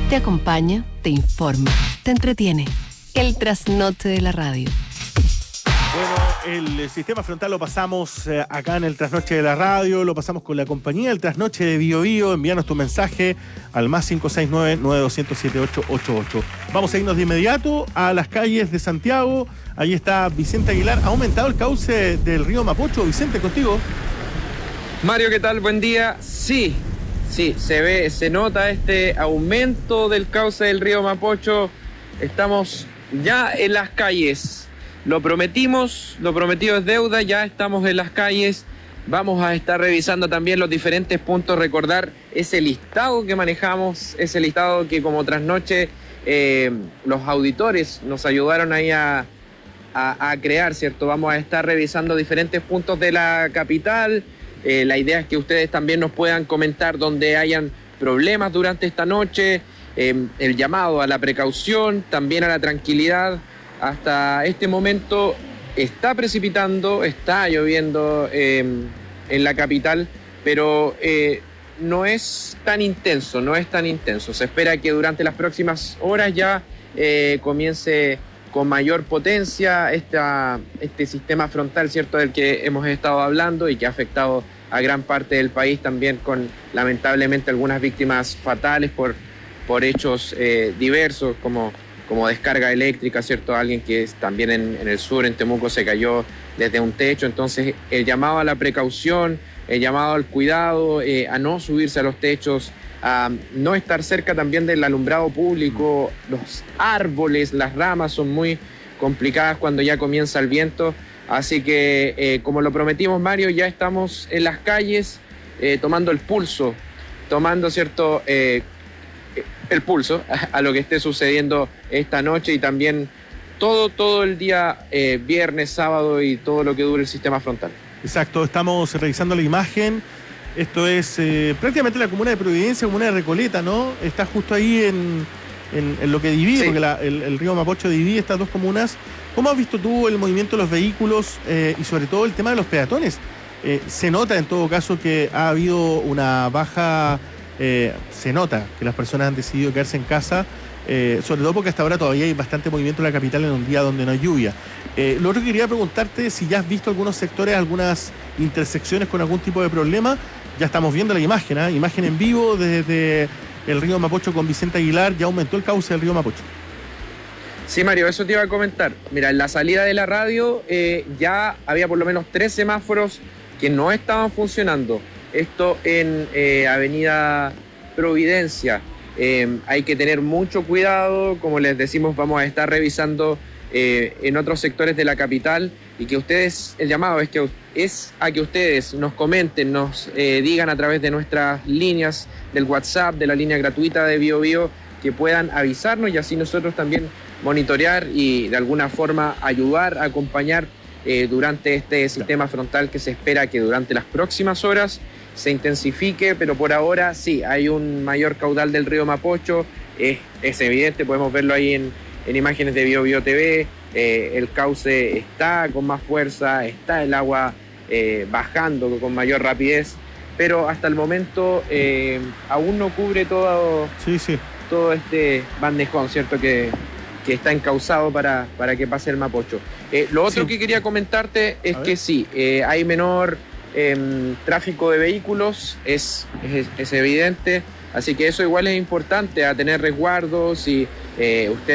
Te acompaña, te informa, te entretiene. El trasnoche de la radio. Bueno, el sistema frontal lo pasamos acá en el Trasnoche de la Radio, lo pasamos con la compañía del Trasnoche de Bio Bio. Envíanos tu mensaje al más 569-9200-7888. Vamos a irnos de inmediato a las calles de Santiago. Ahí está Vicente Aguilar. ¿Ha aumentado el cauce del río Mapocho? Vicente, contigo. Mario, ¿qué tal? Buen día. Sí, se nota este aumento del cauce del río Mapocho. Estamos ya en las calles. Lo prometimos, lo prometido es deuda, ya estamos en las calles. Vamos a estar revisando también los diferentes puntos, recordar ese listado que manejamos, ese listado que como trasnoche los auditores nos ayudaron ahí a crear, ¿cierto? Vamos a estar revisando diferentes puntos de la capital. La idea es que ustedes también nos puedan comentar donde hayan problemas durante esta noche, el llamado a la precaución, también a la tranquilidad. Hasta este momento está precipitando, está lloviendo en la capital, pero no es tan intenso. Se espera que durante las próximas horas ya comience con mayor potencia este sistema frontal, ¿cierto?, del que hemos estado hablando y que ha afectado a gran parte del país, también con lamentablemente algunas víctimas fatales por hechos diversos como descarga eléctrica, ¿cierto? Alguien que es también en el sur, en Temuco, se cayó desde un techo. Entonces, el llamado a la precaución, el llamado al cuidado, a no subirse a los techos, a no estar cerca también del alumbrado público. Los árboles, las ramas son muy complicadas cuando ya comienza el viento. Así que, como lo prometimos, Mario, ya estamos en las calles tomando el pulso, ¿cierto?, el pulso a lo que esté sucediendo esta noche y también todo el día viernes, sábado y todo lo que dure el sistema frontal. Exacto, estamos revisando la imagen. Esto es prácticamente la comuna de Providencia, comuna de Recoleta, ¿no? Está justo ahí en lo que divide, sí, porque el río Mapocho divide estas dos comunas. ¿Cómo has visto tú el movimiento de los vehículos y sobre todo el tema de los peatones? Se nota en todo caso que ha habido una baja... se nota que las personas han decidido quedarse en casa, sobre todo porque hasta ahora todavía hay bastante movimiento en la capital en un día donde no hay lluvia. Lo otro que quería preguntarte, si ya has visto algunos sectores, algunas intersecciones con algún tipo de problema. Ya estamos viendo la imagen, imagen en vivo desde el río Mapocho con Vicente Aguilar. Ya aumentó el cauce del río Mapocho. Sí, Mario, eso te iba a comentar. Mira, en la salida de la radio ya había por lo menos 3 semáforos que no estaban funcionando. Esto en Avenida Providencia. Hay que tener mucho cuidado, como les decimos, vamos a estar revisando en otros sectores de la capital y que ustedes, el llamado es a que ustedes nos comenten, nos digan a través de nuestras líneas del WhatsApp, de la línea gratuita de Bio Bio, que puedan avisarnos y así nosotros también monitorear y de alguna forma ayudar, acompañar durante este sistema frontal que se espera que durante las próximas horas se intensifique, pero por ahora sí, hay un mayor caudal del río Mapocho, es evidente, podemos verlo ahí en imágenes de Bio Bio TV, el cauce está con más fuerza, está el agua bajando con mayor rapidez, pero hasta el momento aún no cubre todo este bandejón, ¿cierto?, que está encauzado para que pase el Mapocho. Lo otro que quería comentarte es que sí, hay menor tráfico de vehículos, es evidente, así que eso igual es importante, a tener resguardos y usted